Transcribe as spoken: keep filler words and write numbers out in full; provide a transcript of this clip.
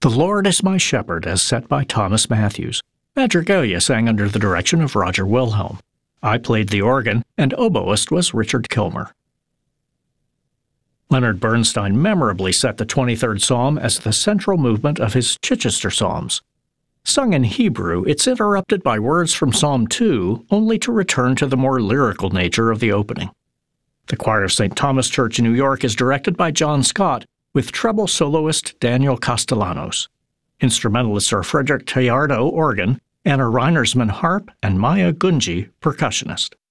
The Lord is My Shepherd, as set by Thomas Matthews. Madrigalia sang under the direction of Roger Wilhelm. I played the organ, and oboist was Richard Kilmer. Leonard Bernstein memorably set the twenty-third Psalm as the central movement of his Chichester Psalms. Sung in Hebrew, it's interrupted by words from Psalm two, only to return to the more lyrical nature of the opening. The choir of Saint Thomas Church in New York is directed by John Scott, with treble soloist Daniel Castellanos. Instrumentalists are Frederick Teilhardo, organ, Anna Reinersman, harp, and Maya Gunji, percussionist.